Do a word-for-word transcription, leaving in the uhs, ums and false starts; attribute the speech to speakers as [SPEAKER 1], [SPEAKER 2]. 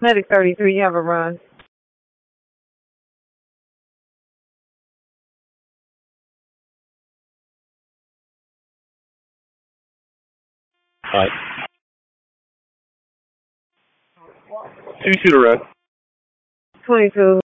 [SPEAKER 1] Medic thirty-three, you have a run.
[SPEAKER 2] Hi. Two shooter run.
[SPEAKER 1] twenty-two.